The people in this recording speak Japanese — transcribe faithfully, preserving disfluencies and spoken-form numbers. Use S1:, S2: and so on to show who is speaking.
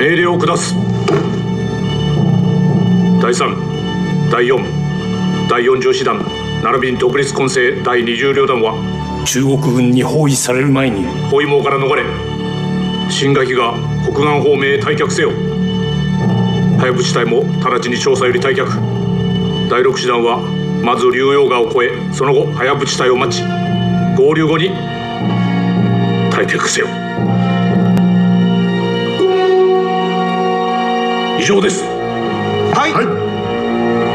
S1: 命令を下す。だいさん、だいよん、だいよんじゅう師団並びに独立混成だいにじゅう旅団は
S2: 中国軍に包囲される前に
S1: 包囲網から逃れ、新垣が北岸方面へ退却せよ。早淵隊も直ちに調査より退却。だいろく師団はまず竜陽川を越え、その後早淵隊を待ち、合流後に退却せよ。以上です。
S3: はい、はい。